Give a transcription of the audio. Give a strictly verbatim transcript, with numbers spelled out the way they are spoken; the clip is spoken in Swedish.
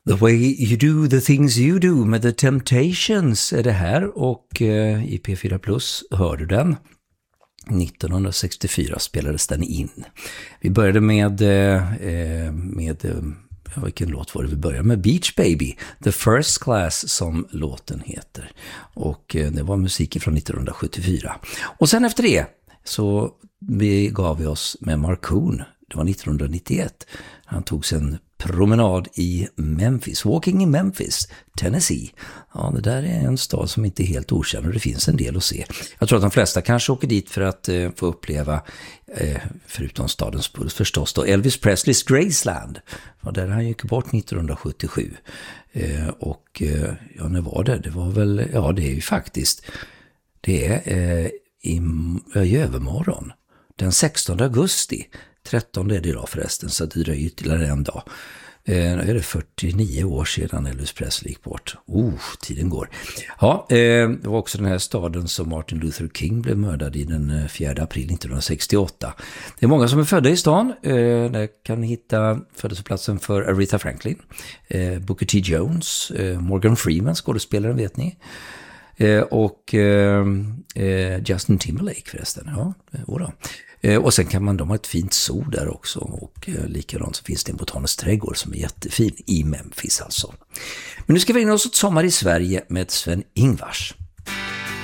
The way you do the things you do med The Temptations är det här, och eh, i P fyra Plus hör du den. nittonhundrasextiofyra spelades den in. Vi började med, eh, med ja, vilken låt var det vi började med? Beach Baby, The First Class som låten heter. Och eh, det var musik från nittonhundrasjuttiofyra. Och sen efter det så vi gav vi oss med Markoon. Det var nittonhundranittioett. Han tog sig en promenad i Memphis, Walking in Memphis, Tennessee. Ja, det där är en stad som inte är helt okänd och det finns en del att se. Jag tror att de flesta kanske åker dit för att eh, få uppleva, eh, förutom stadens puls förstås, då Elvis Presleys Graceland. Ja, där han gick bort nittonhundrasjuttiosju. Eh, och eh, ja, när var det? Det var väl, ja det är ju faktiskt, det är eh, i, i övermorgon. Den sextonde augusti. trettonde är det idag förresten, så det dröjer ytterligare en dag. Eh, är det fyrtionio år sedan Elvis Presley gick bort. Oh, tiden går. Ja, eh, det var också den här staden som Martin Luther King blev mördad i den fjärde april nittonhundrasextioåtta. Det är många som är födda i stan. Eh, där kan ni hitta födelseplatsen för Aretha Franklin, eh, Booker T. Jones, eh, Morgan Freeman, skådespelaren vet ni. Eh, och eh, Justin Timberlake förresten. Ja, oda. Eh, och sen kan man, de ha ett fint zoo där också, och eh, likadant så finns det en botanisk trädgård som är jättefin i Memphis alltså. Men nu ska vi in oss ett sommar i Sverige med Sven Ingvars.